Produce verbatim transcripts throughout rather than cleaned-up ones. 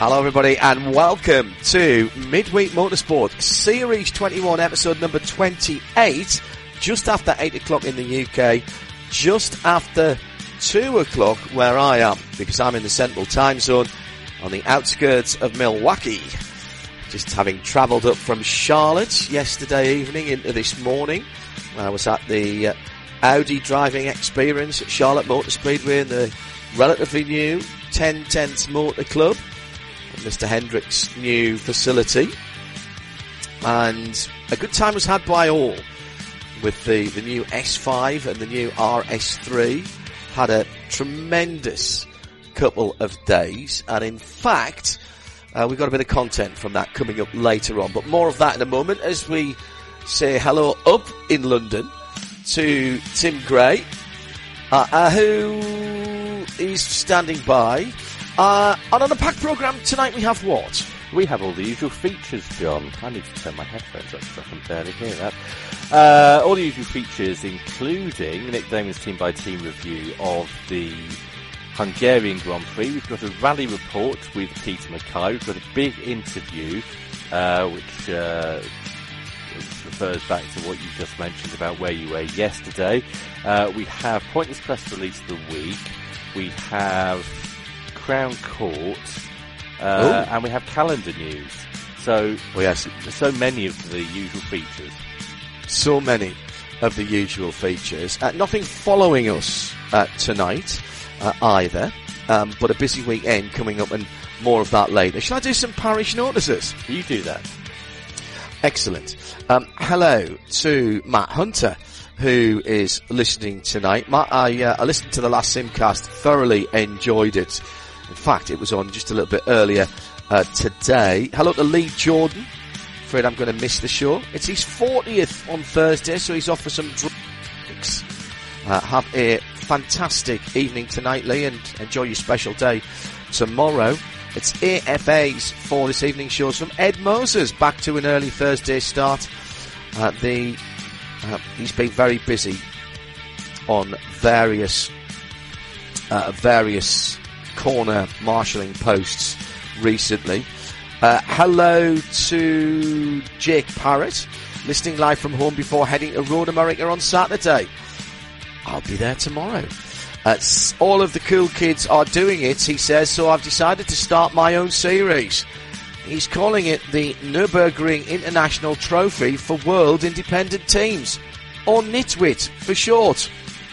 Hello everybody and welcome to Midweek Motorsport Series twenty-one, episode number twenty-eight, just after eight o'clock in the U K, just after two o'clock where I am, because I'm in the Central Time Zone on the outskirts of Milwaukee. Just having travelled up from Charlotte yesterday evening into this morning. I was at the uh, Audi driving experience at Charlotte Motor Speedway in the relatively new ten tenths Motor Club, Mister Hendrick's new facility, and a good time was had by all with the, the new S five and the new R S three. Had a tremendous couple of days, and in fact uh, we've got a bit of content from that coming up later on, but more of that in a moment as we say hello up in London to Tim Gray, uh, uh, who is standing by. Uh, and on the packed programme tonight we have what? We have all the usual features, John. I need to turn my headphones up so I can barely hear that. Uh, all the usual features, including Nick Damon's team-by-team review of the Hungarian Grand Prix. We've got a rally report with Peter Mackay. We've got a big interview, uh, which uh, refers back to what you just mentioned about where you were yesterday. Uh, we have Pointless Press Release of the Week. We have Crown Court, uh, and we have calendar news. So, well, yes, so many of the usual features. So many of the usual features. Uh, nothing following us uh, tonight uh, either, um, but a busy weekend coming up, and more of that later. Shall I do some parish notices? You do that. Excellent. Um, hello to Matt Hunter, who is listening tonight. Matt, I, uh, I listened to the last Simcast, thoroughly enjoyed it. In fact, it was on just a little bit earlier uh, today. Hello to Lee Jordan. Afraid I'm going to miss the show. It's his fortieth on Thursday, so he's off for some drinks. Uh, have a fantastic evening tonight, Lee, and enjoy your special day tomorrow. It's A F A's for this evening's shows from Ed Moses, back to an early Thursday start. Uh, the uh, he's been very busy on various uh, various corner marshalling posts recently. Uh, hello to Jake Parrott, listening live from home before heading to Road America on Saturday. I'll be there tomorrow. Uh, all of the cool kids are doing it, he says, so I've decided to start my own series. He's calling it the Nürburgring International Trophy for World Independent Teams, or Nitwit for short.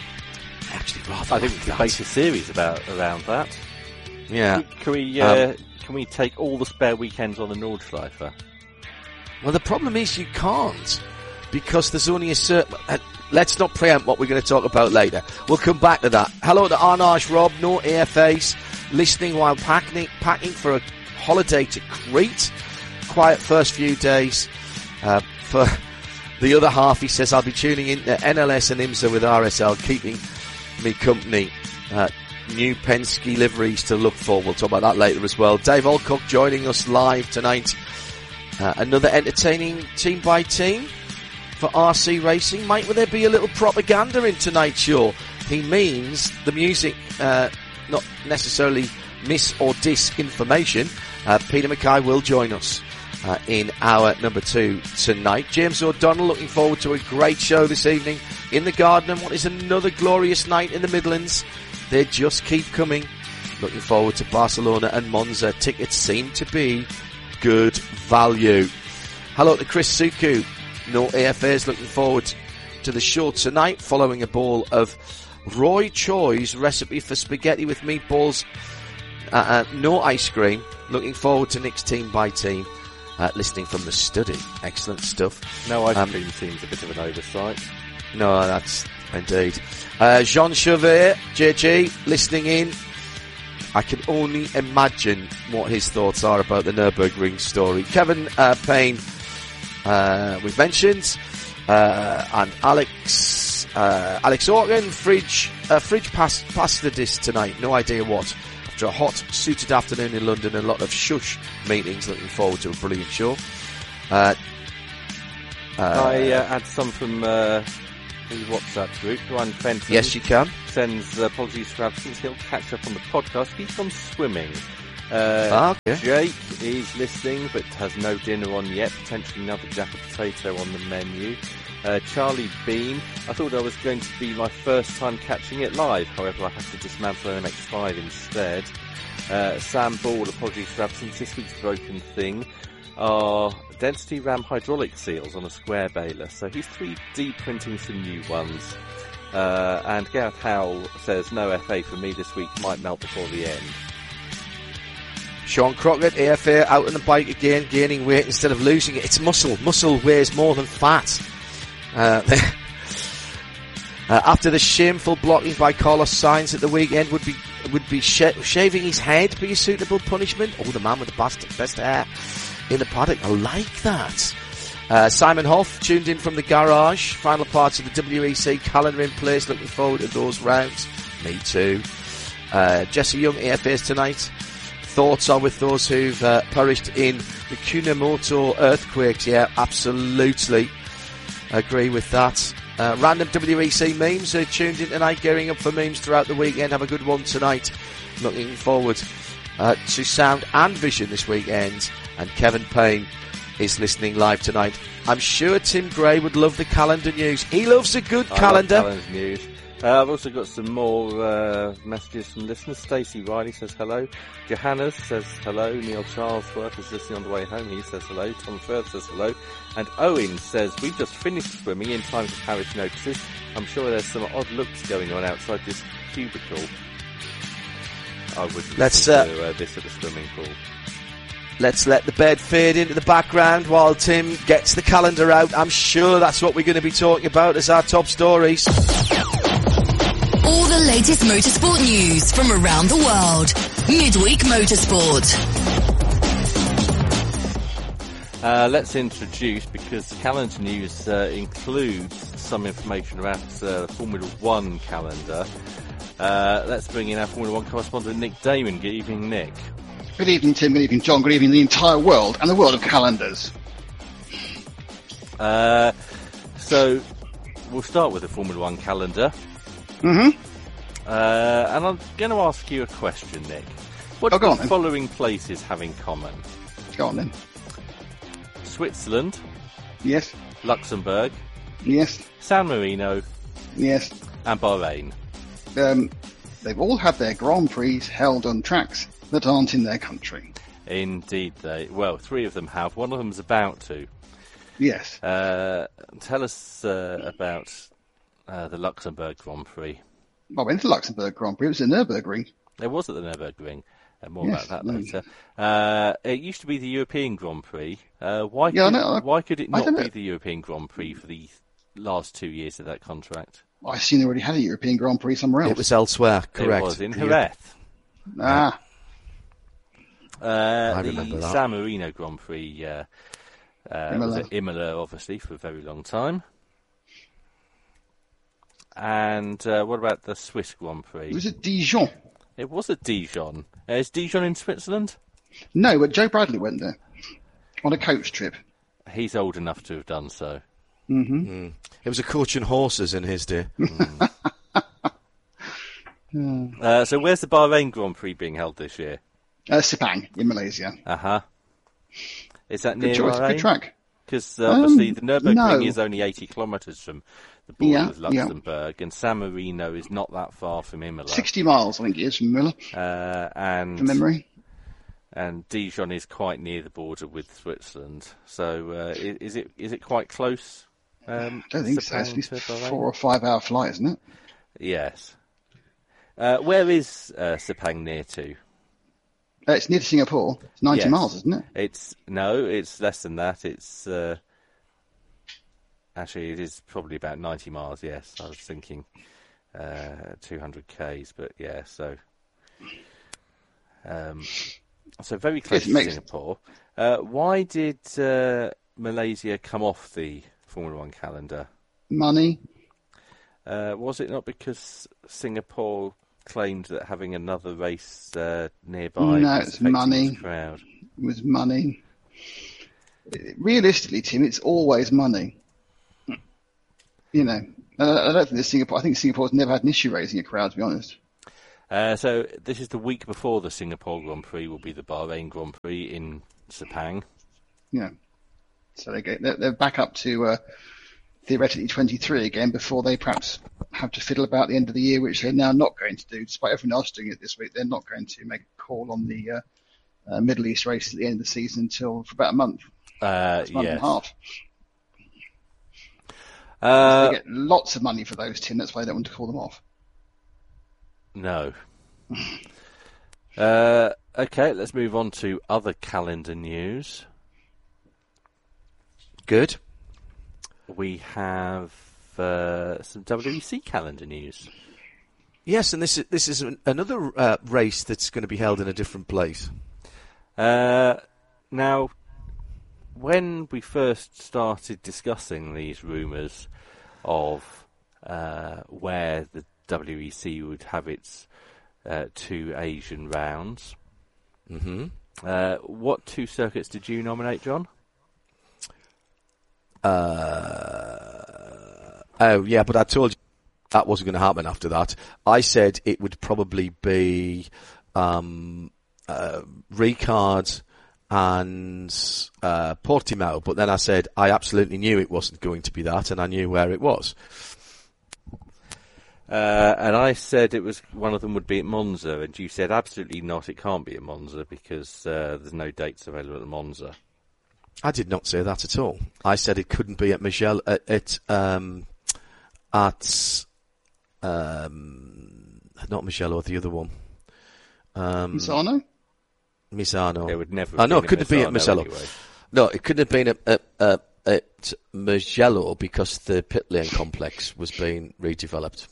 I actually rather I think we could base a series about around that. Yeah. Can we uh, um, can we take all the spare weekends on the Nordschleife? Well, the problem is you can't, because there's only a certain... Uh, let's not preempt what we're going to talk about later. We'll come back to that. Hello to Arnage Rob, no A F As, listening while packing, packing for a holiday to Crete. Quiet first few days. Uh, for the other half, he says, I'll be tuning in to N L S and IMSA with R S L, keeping me company. Uh, new Penske liveries to look for. We'll talk about that later as well. Dave Alcock joining us live tonight. Uh, another entertaining team by team for R C Racing. Might will there be a little propaganda in tonight's show? He means the music, uh, not necessarily mis or disinformation. Uh, Peter Mackay will join us uh, in hour number two tonight. James O'Donnell, looking forward to a great show this evening in the Garden, and what is another glorious night in the Midlands. They just keep coming. Looking forward to Barcelona and Monza. Tickets seem to be good value. Hello to Chris Suku. No A F As, looking forward to the show tonight, following a bowl of Roy Choi's recipe for spaghetti with meatballs. Uh, uh, no ice cream. Looking forward to Nick's team by team. Uh, listening from the study. Excellent stuff. No ice um, cream seems a bit of an oversight. No, that's indeed. Uh, Jean Chauvet, J G, listening in. I can only imagine what his thoughts are about the Nürburgring story. Kevin uh, Payne, uh, we've mentioned, uh, and Alex, uh, Alex Organ, fridge, uh, fridge pas- pasta dish tonight. No idea what. After a hot, suited afternoon in London and a lot of shush meetings, looking forward to a brilliant show. Uh, uh, I uh, had some from uh, the WhatsApp group. Ryan Fenton. Yes, you can. Sends uh, apologies for absence. He'll catch up on the podcast. He's gone swimming. Uh, okay. Jake is listening but has no dinner on yet, potentially another jack of potato on the menu. Uh, Charlie Beam, I thought I was going to be my first time catching it live, however I have to dismantle an M X five instead. Uh, Sam Ball, apologies for absence. This week's broken thing are density RAM hydraulic seals on a square baler, so he's three D printing some new ones. Uh, and Gareth Howell says no F A for me this week, might melt before the end. Sean Crockett, A F A, out on the bike again, gaining weight instead of losing it. It's muscle. Muscle weighs more than fat. Uh, uh, after the shameful blocking by Carlos Sainz at the weekend, would be would be sh- shaving his head be a suitable punishment? Oh, the man with the best, best hair in the paddock. I like that. Uh, Simon Hoff tuned in from the garage. Final parts of the W E C calendar in place. Looking forward to those rounds. Me too. Uh, Jesse Young, A F As tonight. Thoughts are with those who've uh, perished in the Kunamoto earthquakes. Yeah, absolutely. Agree with that. Uh, random W E C memes are tuned in tonight, gearing up for memes throughout the weekend. Have a good one tonight. Looking forward uh, to sound and vision this weekend. And Kevin Payne is listening live tonight. I'm sure Tim Gray would love the calendar news. He loves a good I calendar. Love calendar news. Uh, I've also got some more uh, messages from listeners. Stacey Riley says hello. Johannes says hello. Neil Charlesworth is listening on the way home. He says hello. Tom Firth says hello. And Owen says, we've just finished swimming in time for parish notices. I'm sure there's some odd looks going on outside this cubicle. I wouldn't Let's, consider uh, this at the swimming pool. Let's let the bed fade into the background while Tim gets the calendar out. I'm sure that's what we're going to be talking about as our top stories. All the latest motorsport news from around the world. Midweek Motorsport. Uh, let's introduce, because the calendar news uh, includes some information about uh, the Formula One calendar. Uh, let's bring in our Formula One correspondent, Nick Damon. Good evening, Nick. Good evening, Tim. Good evening, John. Good evening, the entire world and the world of calendars. Uh, so, we'll start with the Formula One calendar. Mm-hmm. Uh, and I'm going to ask you a question, Nick. What Oh, do go on, the then. following places have in common? Go on, then. Switzerland, Yes. Luxembourg, Yes. San Marino, Yes. and Bahrain. Um, they've all had their Grand Prix held on tracks that aren't in their country. Indeed, they. Well, three of them have. One of them's about to. Yes. Uh, tell us uh, about uh, the Luxembourg Grand Prix. I went to the Luxembourg Grand Prix. It was at Nürburgring. It was at the Nürburgring. Uh, more Yes, about that mm. later. Uh, it used to be the European Grand Prix. Uh, why, Yeah, I could, know, I- why could it I not don't be know. the European Grand Prix for the last two years of that contract? I assume they already had a European Grand Prix somewhere else. It was elsewhere, correct. It was in The- Jerez. Ah, Uh, I the remember that. San Marino Grand Prix uh, uh, was Imola. at Imola, obviously, for a very long time. And uh, what about the Swiss Grand Prix? it was at Dijon. It was at Dijon. Uh, is Dijon in Switzerland? No, but Joe Bradley went there on a coach trip. He's old enough to have done so. Mm-hmm. It was a coach and horses in his day. Uh, so where's the Bahrain Grand Prix being held this year? Uh, Sepang in Malaysia. Uh-huh. Is that Good near choice. Bahrain? Good track. Because uh, obviously Um, the Nürburgring no. is only eighty kilometres from the border Yeah, with yeah. Luxembourg, and San Marino is not that far from Imola. sixty miles, I think it is, from Miller, Uh, and from memory. and Dijon is quite near the border with Switzerland. So uh, i- is it is it quite close? Um, I don't think so. Sepang It's at least to Bahrain? four or five hour flight, isn't it? Yes. Uh, where is uh, Sepang near to? Uh, it's near to Singapore. It's ninety Yes. miles, isn't it? It's no, it's less than that. It's uh, actually it is probably about ninety miles. Yes, I was thinking uh, two hundred k's, but yeah. So, um, so very close Yes, it to makes- Singapore. Uh, why did uh, Malaysia come off the Formula One calendar? Money. Uh, was it not because Singapore claimed that having another race uh, nearby No, was it's affecting money. its crowd? Was money. Realistically, Tim, it's always money. You know, I I don't think the Singapore. I think Singapore's never had an issue raising a crowd, to be honest. Uh, so this is the week before the Singapore Grand Prix. Will be the Bahrain Grand Prix in Sepang. Yeah. So they get, they're, they're back up to uh, theoretically twenty-three again before they perhaps have to fiddle about the end of the year, which they're now not going to do. Despite everyone else doing it this week, they're not going to make a call on the uh, uh, Middle East race at the end of the season until for about a month. Uh, a month yes. and a half. Uh, they get lots of money for those, Tim. That's why they don't want to call them off. No. uh, okay, let's move on to other calendar news. Good. We have uh, some W E C calendar news. Yes, and this is this is an, another uh, race that's going to be held in a different place. Uh, now, when we first started discussing these rumours of uh, where the W E C would have its uh, two Asian rounds, Mm-hmm. uh, what two circuits did you nominate, John? Uh, oh, yeah, but I told you that wasn't going to happen after that. I said it would probably be um, uh, Ricard and uh, Portimao, but then I said I absolutely knew it wasn't going to be that, and I knew where it was. Uh, and I said it was one of them would be at Monza, and you said absolutely not, it can't be at Monza because uh, there's no dates available at Monza. I did not say that at all. I said it couldn't be at Michel at, at um at um not Michel or the other one. Um, Misano? Misano. It would never. Oh, no, have it been couldn't be at Misano Mugello. anyway. No, it couldn't have been at at, at, at Mugello because the pit lane complex was being redeveloped.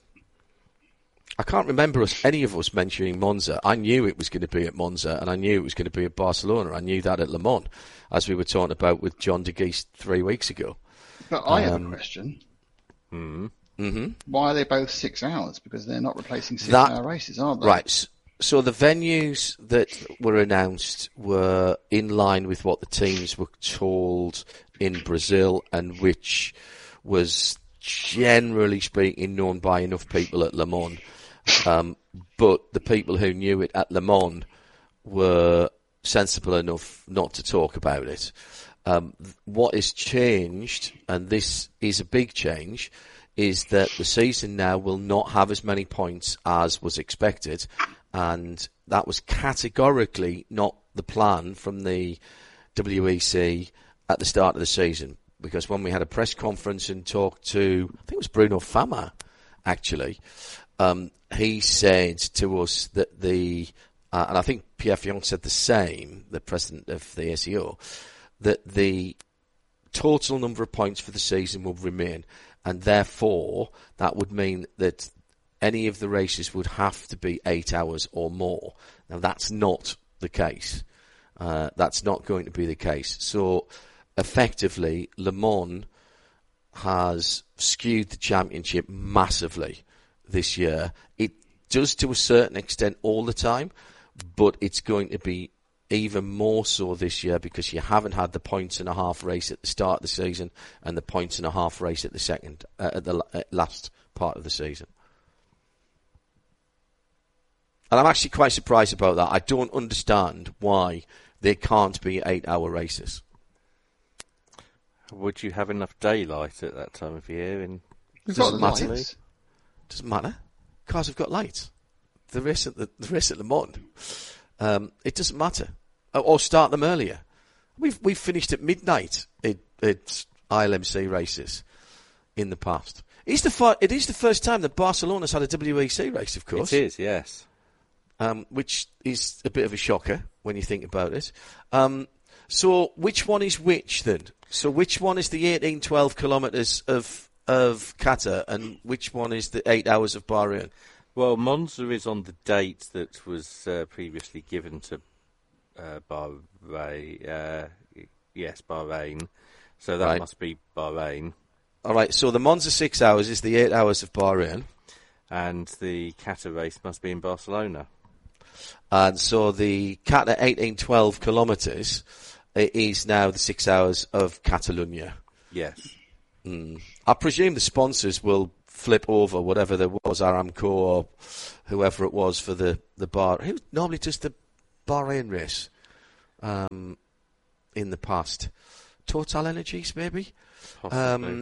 I can't remember us, any of us mentioning Monza. I knew it was going to be at Monza, and I knew it was going to be at Barcelona. I knew that at Le Mans, as we were talking about with John de Geest three weeks ago. But I have Um, a question. Mm-hmm. Mm-hmm. Why are they both six hours? Because they're not replacing That- six-hour races, are they? Right. s- So the venues that were announced were in line with what the teams were told in Brazil, and which was generally speaking known by enough people at Le Mans. Um, but the people who knew it at Le Mans were sensible enough not to talk about it. Um, what is changed, and this is a big change, is that the season now will not have as many points as was expected, and that was categorically not the plan from the W E C at the start of the season. Because when we had a press conference and talked to, I think it was Bruno Fama, actually, um, he said to us that the, uh, and I think Pierre Fillon said the same, the president of the A C O, that the total number of points for the season will remain, and therefore that would mean that any of the races would have to be eight hours or more. Now that's not the case. Uh, that's not going to be the case. So effectively, Le Mans has skewed the championship massively this year. It does to a certain extent all the time, but it's going to be even more so this year because you haven't had the points and a half race at the start of the season and the points and a half race at the second, uh, at the uh, last part of the season. And I'm actually quite surprised about that. I don't understand why they can't be eight-hour races. Would you have enough daylight at that time of year? In We've got Doesn't matter. lights. Doesn't matter. Cars have got lights. The race at the, the race at Le Mans, um, it doesn't matter. Or, or start them earlier. We've we've finished at midnight at, at I L M C races in the past. It's the fir- it is the first time that Barcelona's had a W E C race, of course. It is, yes. Um, which is a bit of a shocker when you think about it. Um, so which one is which then? So which one is the eighteen, twelve kilometres of of Qatar, and which one is the eight hours of Bahrain? Well, Monza is on the date that was uh, previously given to uh, Bahrain. Uh, yes, Bahrain. So that Right. must be Bahrain. All right, so the Monza six hours is the eight hours of Bahrain, And the Qatar race must be in Barcelona. and so the Qatar eighteen, twelve kilometres is now the six hours of Catalonia. Yes. Mm. I presume the sponsors will flip over whatever there was, Aramco or whoever it was for the, the bar. Who normally does the Bahrain race um, in the past? Total Energies, maybe? Um,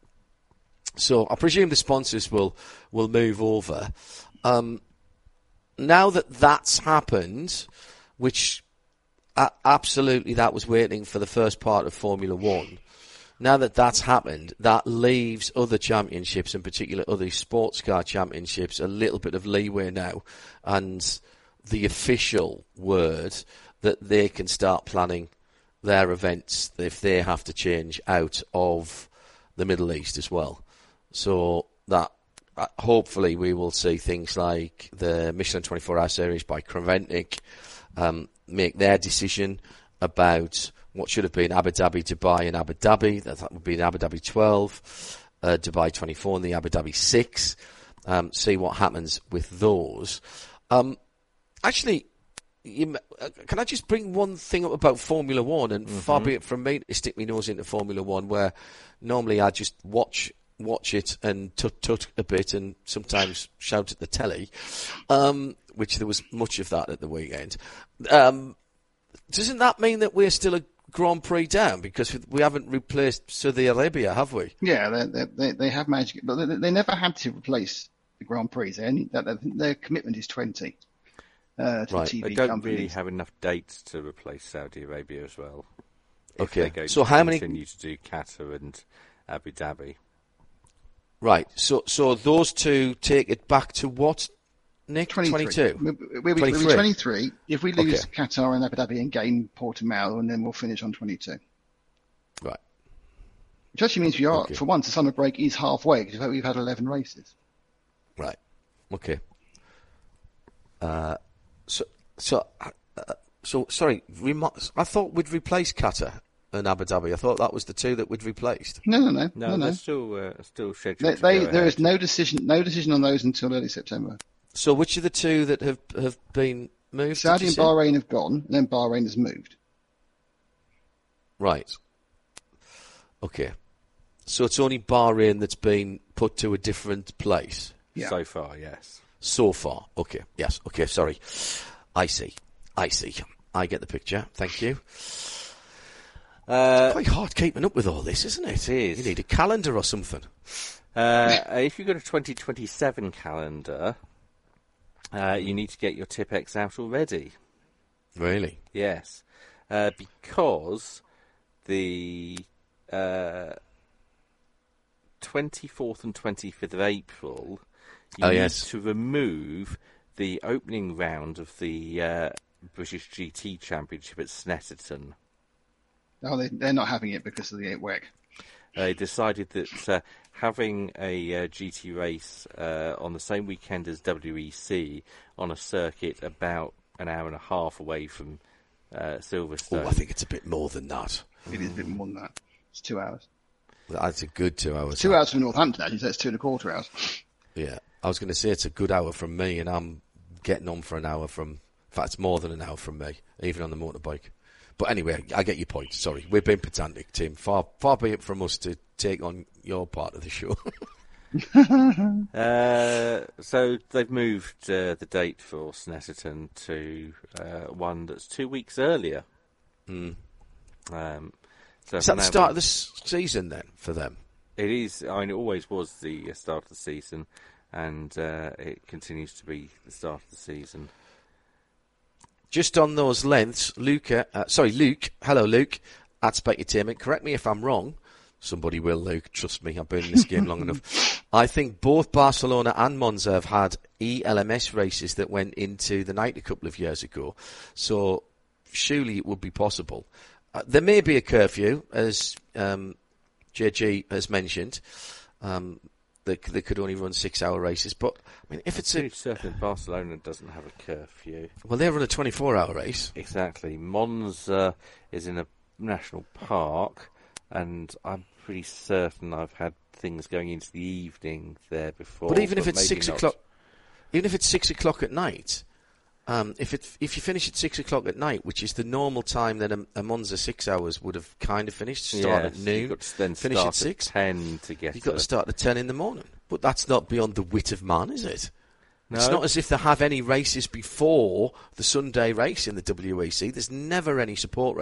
so I presume the sponsors will, will move over. Um, now that that's happened, which uh, absolutely that was waiting for the first part of Formula One, now that that's happened, that leaves other championships, in particular other sports car championships, a little bit of leeway now, and the official word that they can start planning their events if they have to change out of the Middle East as well. So that uh, hopefully we will see things like the Michelin twenty-four hour series by Creventic um, make their decision about what should have been Abu Dhabi, Dubai and Abu Dhabi. That would be the Abu Dhabi twelve, uh, Dubai twenty-four and the Abu Dhabi six. Um, see what happens with those. Um, actually, You, uh, can I just bring one thing up about Formula One? And mm-hmm. far be it from me to stick my nose into Formula One, where normally I just watch watch it and tut tut a bit and sometimes shout at the telly, um, which there was much of that at the weekend. Um, doesn't that mean that we're still a Grand Prix down because we haven't replaced Saudi Arabia, have we? Yeah, they they, they have managed, but they, they never had to replace the Grand Prix. They only, their, their commitment is twenty. Uh, to right. T V they don't companies. really have enough dates to replace Saudi Arabia as well. Okay. If so how many continue to do Qatar and Abu Dhabi? Right. So so those two take it back to what, Nick? twenty-two. We'll, we'll, we'll be twenty-three. If we lose okay. Qatar and Abu Dhabi and gain Portimao, and then we'll finish on twenty-two. Right. Which actually means we are, okay. for once, the summer break is halfway because we've had eleven races. Right. Okay. Uh. So, so, uh, so sorry. I thought we'd replace Qatar and Abu Dhabi. I thought that was the two that we'd replaced. No, no, no, no. no, no. They're still uh, still scheduled. They, to they, there is no decision, no decision on those until early September. So, which of the two that have have been moved? Saudi and Bahrain have gone, and then Bahrain has moved. Right. Okay. So it's only Bahrain that's been put to a different place. Yeah. So far, yes. So far, okay, yes, okay, sorry. I see, I see. I get the picture, thank you. Uh, it's quite hard keeping up with all this, isn't it? It is. You need a calendar or something. Uh, if you've got a twenty twenty-seven calendar, uh, you need to get your Tipex out already. Really? Yes. Uh, because the uh, twenty-fourth and twenty-fifth of April... You oh, need yes. to remove the opening round of the uh, British G T Championship at Snetterton. Oh, they, they're not having it because of the W E C. They decided that uh, having a uh, G T race uh, on the same weekend as W E C on a circuit about an hour and a half away from uh, Silverstone. Oh, I think it's a bit more than that. It is a bit more than that. It's two hours. That's a good two hours. It's two hours from Northampton, actually, so it's two and a quarter hours. Yeah. I was going to say it's a good hour from me, and I'm getting on for an hour from... In fact, it's more than an hour from me, even on the motorbike. But anyway, I get your point. Sorry, we're being pedantic, Tim. Far, far be it from us to take on your part of the show. uh, so they've moved uh, the date for Snetterton to uh, one that's two weeks earlier. Mm. Um, so is that the start of the s- season then for them? It is. I mean, it always was the start of the season. And uh, it continues to be the start of the season. Just on those lengths, Luca, uh, sorry, Luke, hello Luke, at Specutainment, correct me if I'm wrong. Somebody will, Luke, trust me, I've been in this game long enough. I think both Barcelona and Monza have had E L M S races that went into the night a couple of years ago. So surely it would be possible. Uh, there may be a curfew, as um, J G has mentioned. Um They, they could only run six-hour races, but I mean, if it's I'm a certain Barcelona doesn't have a curfew. Well, they run a twenty-four hour race. Exactly. Monza is in a national park, and I'm pretty certain I've had things going into the evening there before. But even but if it's six not. o'clock, even if it's six o'clock at night, um, if it if you finish at six o'clock at night, which is the normal time that a, a Monza six hours would have kind of finished, start yes, at noon, you've got to then finish start at six, at ten to get. You've got a... to start at ten in the morning. But that's not beyond the wit of man, is it? No. It's not as if they have any races before the Sunday race in the W E C. There's never any support